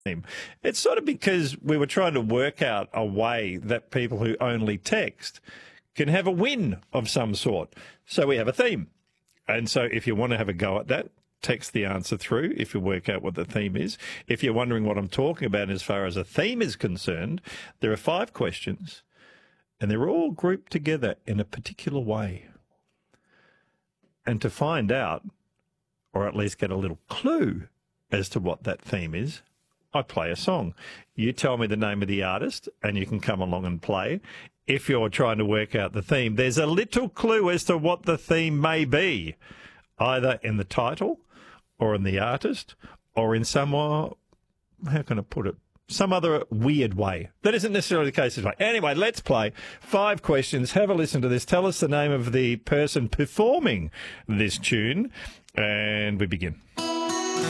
theme. It's sort of because we were trying to work out a way that people who only text can have a win of some sort. So we have a theme. And so if you want to have a go at that, text the answer through if you work out what the theme is. If you're wondering what I'm talking about as far as a theme is concerned, there are 5 questions and they're all grouped together in a particular way. And to find out, or at least get a little clue as to what that theme is, I play a song. You tell me the name of the artist and you can come along and play. If you're trying to work out the theme, there's a little clue as to what the theme may be, either in the title or in the artist or in some, how can I put it, some other weird way. That isn't necessarily the case this way. Anyway, let's play 5 questions. Have a listen to this. Tell us the name of the person performing this tune, and we begin.